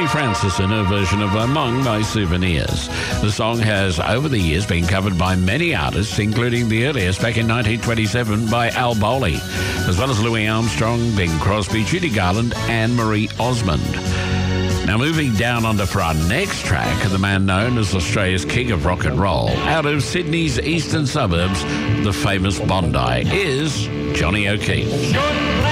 Francis in her version of Among My Souvenirs. The song has, over the years, been covered by many artists, including the earliest back in 1927 by Al Bowley, as well as Louis Armstrong, Bing Crosby, Judy Garland, and Marie Osmond. Now, moving down under for our next track, the man known as Australia's king of rock and roll, out of Sydney's eastern suburbs, the famous Bondi, is Johnny O'Keefe.